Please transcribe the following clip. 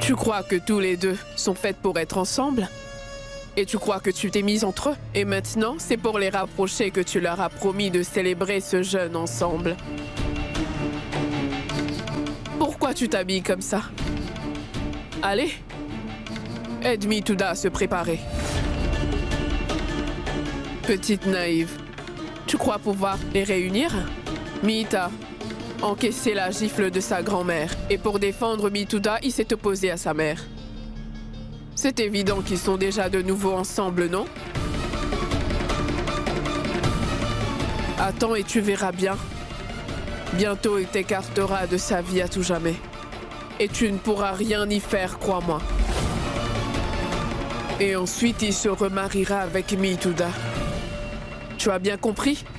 Tu crois que tous les deux sont faits pour être ensemble? Et tu crois que tu t'es mise entre eux? Et maintenant, c'est pour les rapprocher que tu leur as promis de célébrer ce jeûne ensemble. Pourquoi tu t'habilles comme ça? Allez, aide Mitouda à se préparer. Petite naïve, tu crois pouvoir les réunir? Mita, encaisser la gifle de sa grand-mère. Et pour défendre Mitouda, il s'est opposé à sa mère. C'est évident qu'ils sont déjà de nouveau ensemble, non? Attends et tu verras bien. Bientôt, il t'écartera de sa vie à tout jamais. Et tu ne pourras rien y faire, crois-moi. Et ensuite, il se remariera avec Mitouda. Tu as bien compris?